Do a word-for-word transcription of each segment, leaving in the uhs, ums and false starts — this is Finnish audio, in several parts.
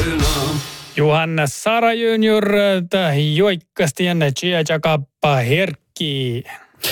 Johanna Sara Junior joikkasti enne Chiajakappa herkki.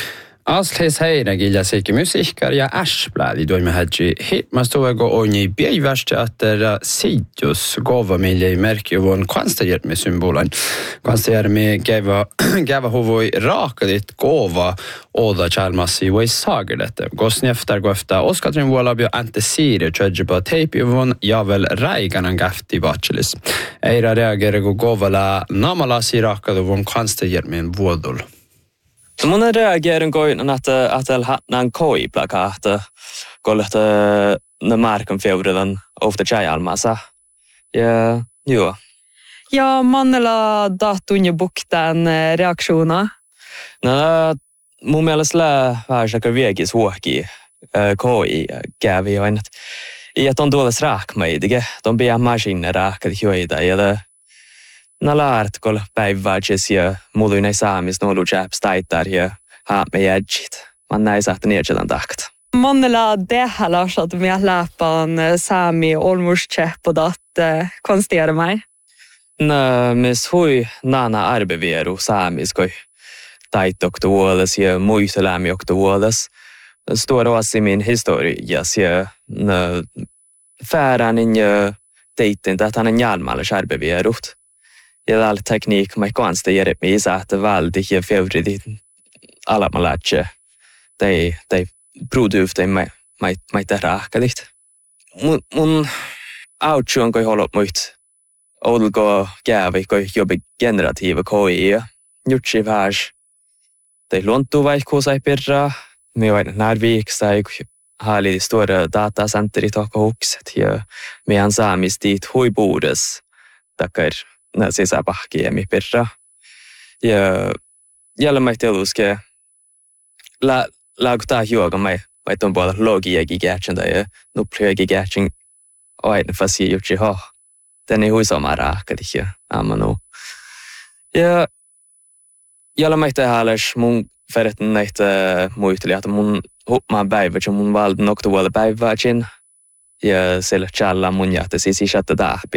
Aslis heidäkin ja sekin musiikkar ja äspläädi toimme hädji. Hitmas tuogo onni bieivästeatter sijus gova meille märki vuon kvanstajärmi symbolan. Kvanstajärmi gäva, gäva huvoi raakadit gova oda chalmassi voi sagerlette. Gosneftar gofta Oskatrin vuolabio ante siiri tjödjipa teipi vuon javel räiganan gafti vachelis. Eira reageere go govala namalasi raakadu vuon kvanstajärmin vuodul. Mun reagerin koin että atel hatnan koi plakaata kollehta na markan fevredan ofta chajalmassa. Ja joo. Ja mannella datunja buktan reaktiona. No mun mielestä lää värsaka viegis huoki koi kävi jo ennät. Ja ton tuolas raakmaidige, ton pia maskiner raakat joita ja na lärt kol päiväjis ja muluinen saamis nolu chaps taittar ja haamme jädjit. Man näin saat niedjelan tahkat. Mannella dehalas att me läpan saami olmuscheppodat konstera mig. Na mis hui nana arbevieru saamis koi taitoktuoles ja muistelämi oktuoles. Står oss min historias ja na färanin ja teitin att han är njalmalle arbevierut. Ja all teknik mai konsta ger det mig så att väldigt jag favorit alla malache. De de produkter mai mai mai teraakalit. Mun mun outchon koi hålla mot olgo gävi koi jobbe generativa koi. Jutsi värs. De lontu vai kosai perra. Me vai Narvik sai har lite stora datacenter i Takahukset ja meidän saamistit huipuudes takar när se så bahki ja mi perra. Ja jälle mä teluske la laagta juoga mai mai ton puolella logia gigatchen ja nuplea gigatchen aina fasi jutsi ha. Den är huisama raakadi ja amano. Ja jälle mä tehalas mun ferretten näitä muisteli että mun hupmaan päivä ja mun valdan oktopuolella päivääkin ja sillä challa mun jähtä siis ishatta